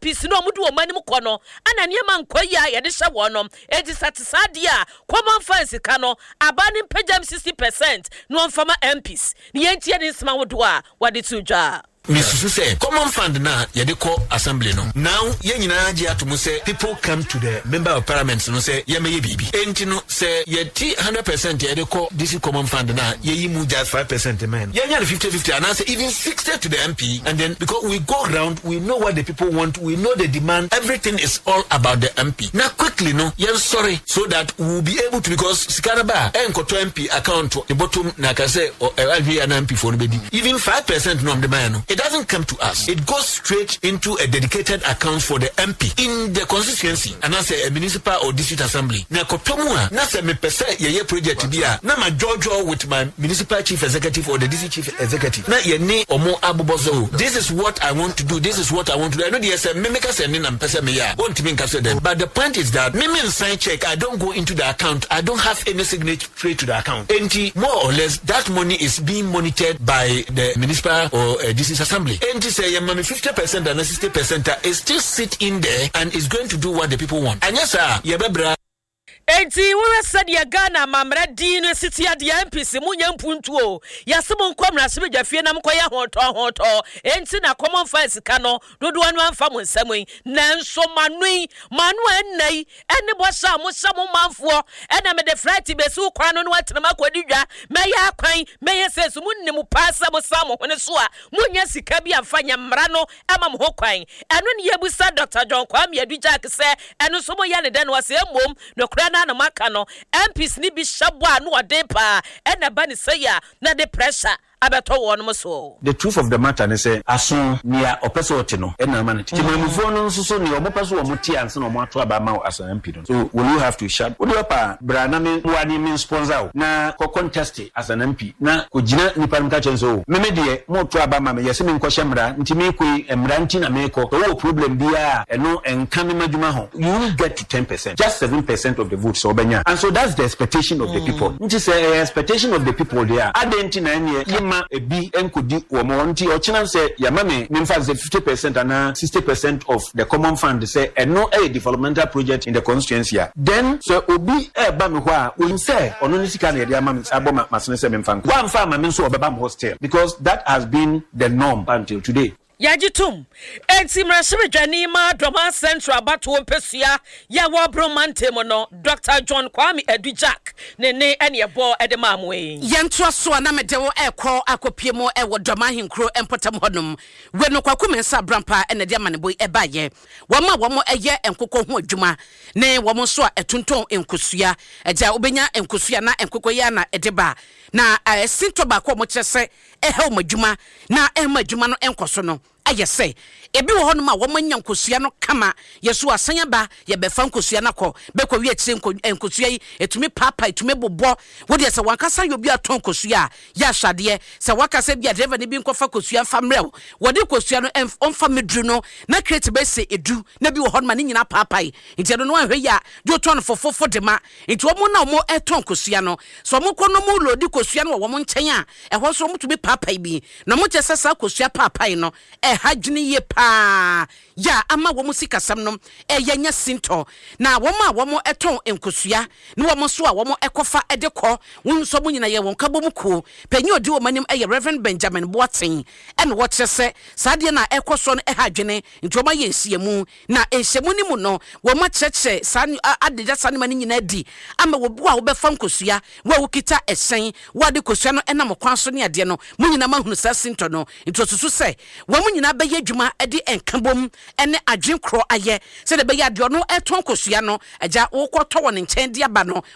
MPs no mudu omani mu kono ana niema nkoya ye de hye wonom edi satisade a common funds ka no abani pejam 60% no mfama MPs ni yentie ni nsema wodo a wade tujwa Mrs. say common fund na yedeko assembly no now ye nyina age atomo say people come to the member of parliament no say ye meye bibi enti no say ye ti 100% yedeko this common fund na ye yi mu just 5% man ye nya 50-50 and say even 60 to the MP and then because we go around we know what the people want we know the demand everything is all about the MP now quickly no ye sorry so that we will be able to because sikaraba enkoto MP account the bottom na ka say MP for no even 5% no am the man no. It doesn't come to us. It goes straight into a dedicated account for the MP in the constituency and as a municipal or district assembly. Na kotomua na se me pese ye project bia na ma jojo with my municipal chief executive or the district chief executive. Na ye ni omo abubozo. This is what I want to do. This is what I want to do. I know the say me make say na pese me ya. Won't me nka them. But the point is that me sign check I don't go into the account. I don't have any signature to the account. And more or less that money is being monitored by the municipal or district assembly. And to say 50% and 60% is still sit in there and is going to do what the people want. And yes, sir, yebebra. Enti we said ya Ghana mamra din city ade MPs munya mpuntuo yasemo nkwamra sebe dwafie na mkoya hoto enti na common files ka no dodo anu amfa mo nsamui nanso manu enai ene bosa mo samo manfo ena me de flight besu kwan no watenama kwadidwa meya kwan meye sesu munne mu pasa mo samo hone so a munya sika bi amfanya mra no ama mo kwan eno ne yebusa Dr. John Kwame Adujak se eno so mo ya ne den wase emom no na makano MPs ni bi shabo anu ode pa ena ba ni say ya na the pressure abeto won so. The truth of the matter is say aso nia opeso ote no ena ma ne timamufo no so ne omopeso wo muti anse no moato aba ma as an MP no. So will you have to shut will you pa bra na me wani me sponsor na ko contest as an MP na ko gina nipa nka chenso me de mo to aba ma me yese me nkwohye mra ntimi koi mra nti na me ko wo problem bia eno enka me madwuma ho you will get to 10% just 7% of the votes so benya and so that's the expectation of the people nti say expectation of the people there adenti na ne ebi enkodi womo nti ochina say yama me mfa say 50% and 60% of the common fund say no a developmental project in the constituency then so obi ba me ho a we say ono ni sika na ye ama me aboma masene say me mfa one farm me so obeba me hostel because that has been the norm until today. Yajitum enti mrashime dwani ma Doma Central Batu Mpesua ya wobromante mono Dr. John Kwame Adujak ne ene ebo edemamwe yento so na medewo ekọ akopiemo ewo Doma hinkro empotam honum we no kwakumensa brampa ene de amanebo ebaye womo eye enkokọ ho adwuma ne womo so etonton enkosua eja obenya enkosua na enkokọ ya na edeba na sinto ba ko mo kyese ehe omadwuma na emadwuma no enkoso no ayese ebi wo hono ma wo manya nkosua no kama yeso asanya ba ye befa nkosua na ko bekọ wi akire nkosua yi etumi papa etumi bobọ wo de se wankasa yo bi aton nkosua ya hwade se wakasa bi driver ne bi nkofa nkosua famrel wo de nkosua no onfa medru no na create be se edu na bi wo hono ma ne nyina papa yi nti no ahwe ya jo ton fofofo de ma nti wo mo na mo eton nkosua no so mo ko no mo lodi nkosua no wo mo nchen a ehwo so mo tumi papa yi bi na mo kyesa sa nkosua papa yi no hajini ye pa ya ama wo musika samnom yanya sinto na wo eton enkosua ne wo so a wo ekofa edekọ wonso mo nyina ye won kabomku panyi odi wo manim Reverend Benjamin Boateng en wo kyese sade na ekoso no hajene ntoma ye nsiemu na enhyemu ni mu no wo ma kyekye san adeja san mani nyina di ama wo bo a wo befa nkosua wo kita esen wo de kosua no enam kwan so ne ade no mo nyina mahunu sa sinto no ntosusu se wo mo nyina be yadwuma edi enkabom ene adwenkro aye se de be yade no eton kosua no agya wo kwoto won nchen de aba no